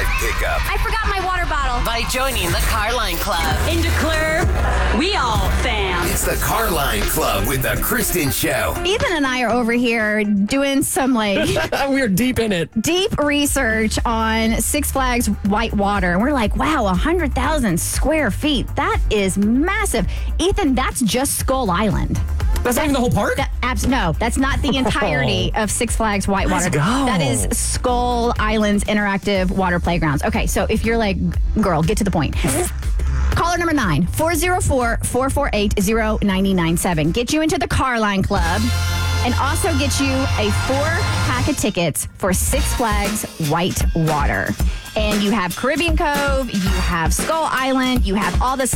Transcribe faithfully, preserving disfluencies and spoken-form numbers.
pickup. I forgot my water bottle. By joining the Carline Club. In Declare, we all fam. It's the Carline Club with the Kristen Show. Ethan and I are over here doing some like We're deep in it. deep research on Six Flags Whitewater. And we're like, wow, one hundred thousand square feet. That is massive. Ethan, that's just Skull Island. That's not even the whole park? That, abs- no, that's not the entirety of Six Flags Whitewater. Let's go. That is Skull Island's interactive water playgrounds. Okay, so if you're like, girl, get to the point. Caller number nine, four oh four, four four eight, oh nine nine seven. Get you into the Carline Club and also get you a four-pack of tickets for Six Flags Whitewater. And you have Caribbean Cove, you have Skull Island, you have all this